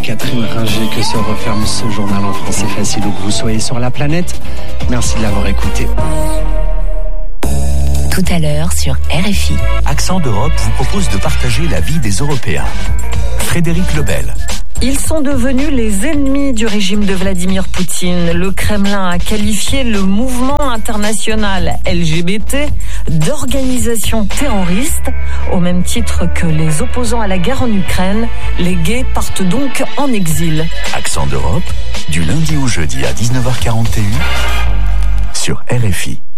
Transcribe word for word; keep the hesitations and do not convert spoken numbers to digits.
Catherine Ringer que se referme ce journal en français facile où que vous soyez sur la planète. Merci de l'avoir écouté. Tout à l'heure sur R F I. Accent d'Europe vous propose de partager la vie des Européens. Frédéric Lebel. Ils sont devenus les ennemis du régime de Vladimir Poutine. Le Kremlin a qualifié le mouvement international L G B T d'organisation terroriste. Au même titre que les opposants à la guerre en Ukraine, les gays partent donc en exil. Accent d'Europe, du lundi au jeudi à dix-neuf heures quarante et un sur R F I.